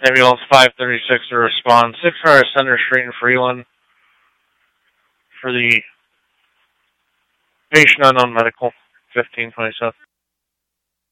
Ambulance 536 to respond. 600 Center Street in Freeland for the patient unknown medical. 1527.